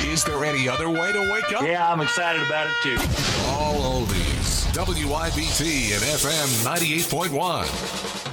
Is there any other way to wake up? Yeah, I'm excited about it too. All oldies. WIBT and FM 98.1.